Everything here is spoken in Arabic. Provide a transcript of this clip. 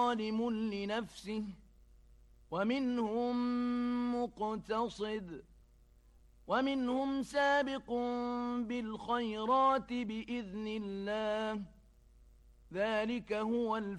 ظالم لنفسه ومنهم مقتصد ومنهم سابق بالخيرات بإذن الله ذلك هو الفضل